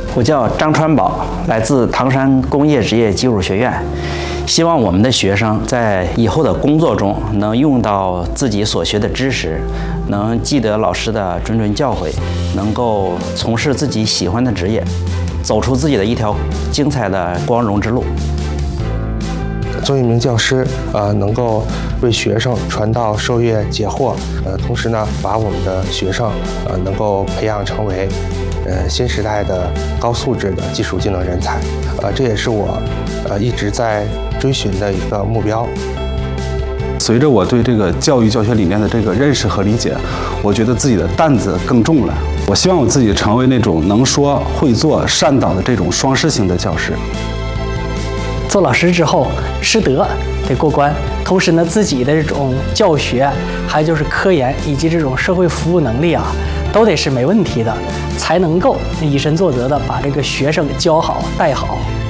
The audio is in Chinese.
我叫张川宝，来自唐山工业职业技术学院。希望我们的学生在以后的工作中能用到自己所学的知识，能记得老师的谆谆教诲，能够从事自己喜欢的职业，走出自己的一条精彩的光荣之路。 做一名教师，能够为学生传道授业解惑，同时呢，把我们的学生，能够培养成为，新时代的高素质的技术技能人才，这也是我，一直在追寻的一个目标。 随着我对这个教育教学理念的这个认识和理解，我觉得自己的担子更重了。我希望我自己成为那种能说会做善导的这种双师型的教师。 做老师之后，师德得过关，同时呢，自己的这种教学，还有就是科研以及这种社会服务能力啊，都得是没问题的，才能够以身作则的把这个学生教好带好。